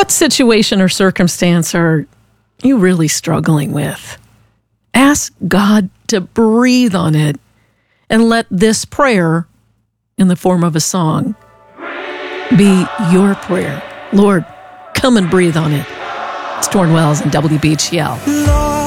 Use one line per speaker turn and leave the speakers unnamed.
What situation or circumstance are you really struggling with? Ask God to breathe on it and let this prayer, in the form of a song, be your prayer. Lord, come and breathe on it. It's Torn Wells and WBGL.